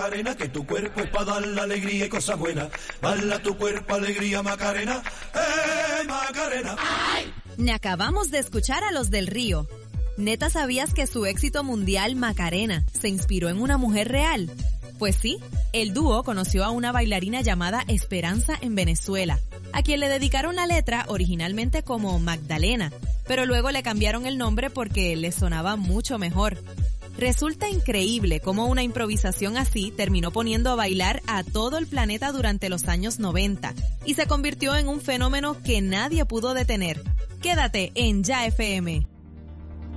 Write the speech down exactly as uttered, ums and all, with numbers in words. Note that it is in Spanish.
Macarena, que tu cuerpo es para dar la alegría y cosas buenas. Bala tu cuerpo, alegría, Macarena, ¡eh, Macarena! Ne acabamos de escuchar a Los del Río. ¿Neta sabías que su éxito mundial, Macarena, se inspiró en una mujer real? Pues sí, el dúo conoció a una bailarina llamada Esperanza en Venezuela, a quien le dedicaron la letra originalmente como Magdalena, pero luego le cambiaron el nombre porque le sonaba mucho mejor. Resulta increíble cómo una improvisación así terminó poniendo a bailar a todo el planeta durante los años noventa y se convirtió en un fenómeno que nadie pudo detener. Quédate en Ya F M.